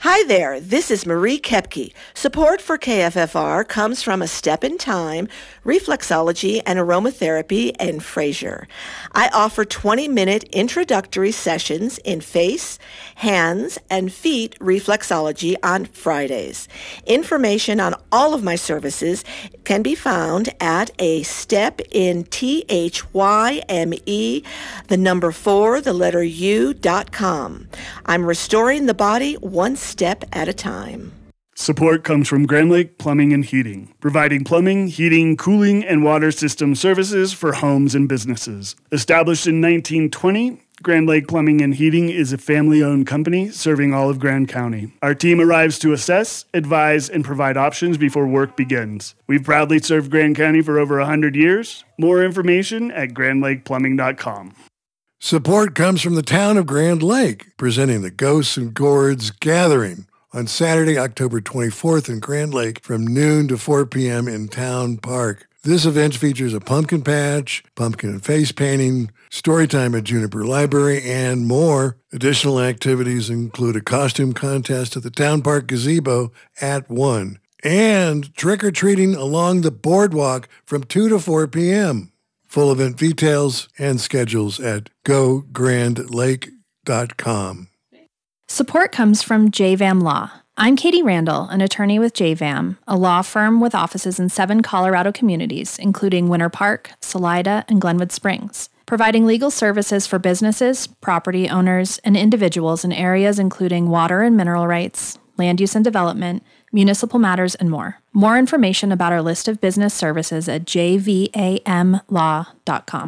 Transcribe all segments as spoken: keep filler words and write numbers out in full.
Hi there, this is Marie Kepke. Support for K F F R comes from A Step in Time, Reflexology and Aromatherapy in Fraser. I offer twenty-minute introductory sessions in face, hands, and feet reflexology on Fridays. Information on all of my services can be found at A Step in T H Y M E, the number four, the letter U, dot com. I'm restoring the body one step at a time. Support comes from Grand Lake Plumbing and Heating, providing plumbing, heating, cooling, and water system services for homes and businesses. Established in nineteen twenty, Grand Lake Plumbing and Heating is a family-owned company serving all of Grand County. Our team arrives to assess, advise, and provide options before work begins. We've proudly served Grand County for over one hundred years. More information at grand lake plumbing dot com. Support comes from the town of Grand Lake, presenting the Ghosts and Gourds Gathering on Saturday, October twenty-fourth in Grand Lake from noon to four p.m. in Town Park. This event features a pumpkin patch, pumpkin and face painting, story time at Juniper Library, and more. Additional activities include a costume contest at the Town Park Gazebo at one, and trick-or-treating along the boardwalk from two to four p.m. Full event details and schedules at go grand lake dot com. Support comes from J V A M Law. I'm Katie Randall, an attorney with J V A M, a law firm with offices in seven Colorado communities, including Winter Park, Salida, and Glenwood Springs, providing legal services for businesses, property owners, and individuals in areas including water and mineral rights, land use and development, municipal matters, and more. More information about our list of business services at j v a m law dot com.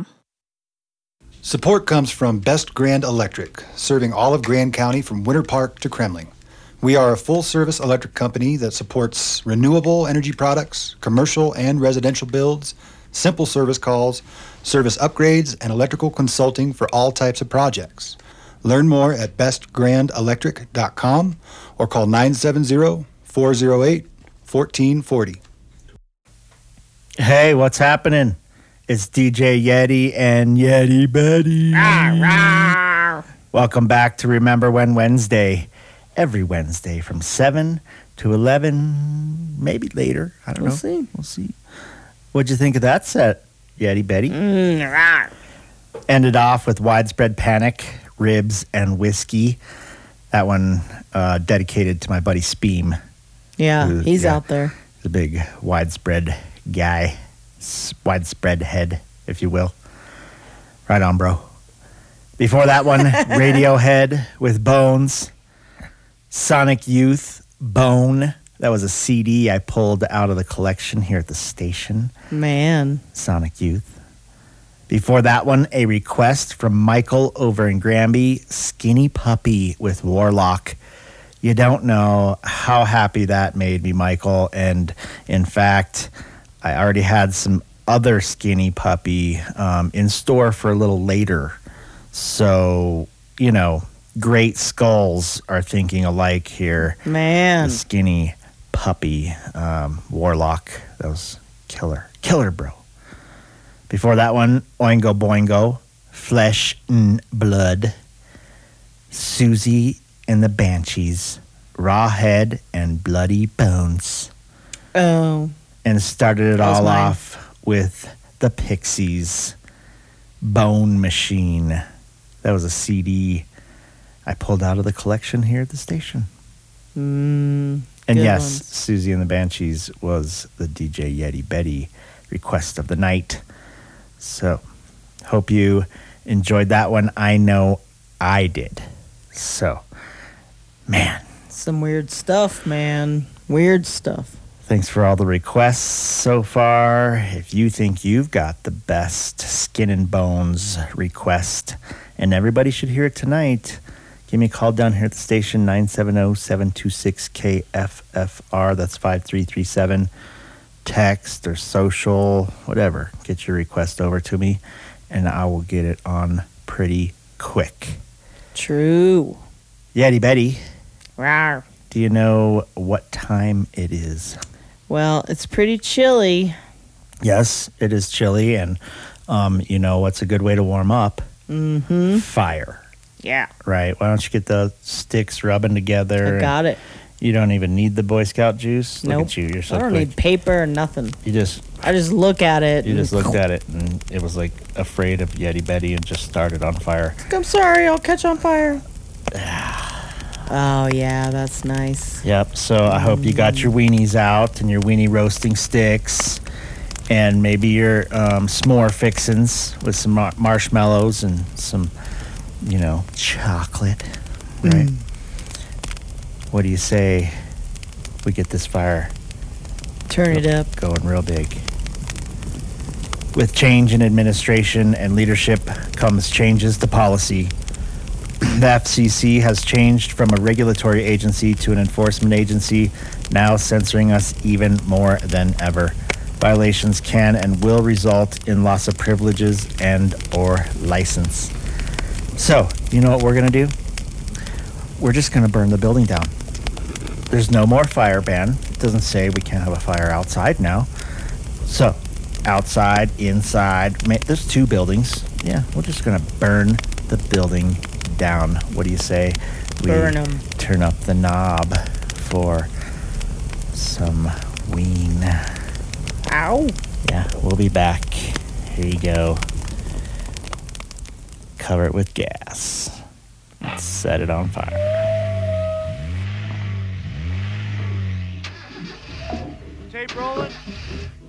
Support comes from Best Grand Electric, serving all of Grand County from Winter Park to Kremling. We are a full-service electric company that supports renewable energy products, commercial and residential builds, simple service calls, service upgrades, and electrical consulting for all types of projects. Learn more at best grand electric dot com or call nine seven zero, four zero eight, one four four zero. Hey, what's happening? It's D J Yeti and Yeti Betty. Rawr, rawr. Welcome back to Remember When Wednesday. Every Wednesday from seven to eleven, maybe later. I don't We'll know. see. We'll see. What'd you think of that set, Yeti Betty? Mm, rawr. Ended off with Widespread Panic, Ribs, and Whiskey. That one uh, dedicated to my buddy Speem. Yeah, Who- he's yeah. out there. He's a big widespread guy. S- Widespread head, if you will. Right on, bro. Before that one, Radiohead with Bones. Sonic Youth, Bone. That was a C D I pulled out of the collection here at the station. Man. Sonic Youth. Before that one, a request from Michael over in Granby, Skinny Puppy with Warlock. You don't know how happy that made me, Michael. And in fact, I already had some other Skinny Puppy um, in store for a little later. So, you know, great skulls are thinking alike here. Man. The Skinny Puppy, um, Warlock. That was killer. Killer, bro. Before that one, Oingo Boingo, Flesh and Blood, Susie and the Banshees, Raw Head and Bloody Bones. Oh. And started it That was all mine. off with the Pixies, Bone Machine. That was a C D I pulled out of the collection here at the station. Mm, And good yes, ones. Susie and the Banshees was the D J Yeti Betty request of the night. So, hope you enjoyed that one. I know I did. So, man, Some weird stuff, man. Weird stuff. thanks for all the requests so far. If you think you've got the best Skin and Bones request, and everybody should hear it tonight, give me a call down here at the station, nine seven zero, seven two six, K F F R. That's five three three seven. Text or social, whatever. Get your request over to me, and I will get it on pretty quick. True. Yeti Betty, Rawr. do you know what time it is? Well, it's pretty chilly. Yes, it is chilly, and um, you know what's a good way to warm up? Mm-hmm. Fire. yeah. Right. Why don't you get the sticks rubbing together? I got it. You don't even need the Boy Scout juice. Nope. Look at you. You're so I don't quick. need paper or nothing. You just I just look at it. you and- just looked at it and it was like afraid of Yeti Betty and just started on fire. I'm sorry, I'll catch on fire. Oh, yeah, that's nice. Yep. So I hope you got your weenies out and your weenie roasting sticks, and maybe your um, s'more fixins with some mar- marshmallows and some, you know, chocolate. Right. What do you say we get this fire Turn it up. going real big? With change in administration and leadership comes changes to policy. The F C C has changed from a regulatory agency to an enforcement agency, now censoring us even more than ever. Violations can and will result in loss of privileges and or license. So, you know what we're going to do? We're just going to burn the building down. There's no more fire ban. It doesn't say we can't have a fire outside now. So, outside, inside, ma- there's two buildings. Yeah, we're just going to burn the building down. What do you say? We Burn 'em. turn up the knob for some ween. Ow. Yeah, we'll be back. Here you go. Cover it with gas. Set it on fire. Tape rolling.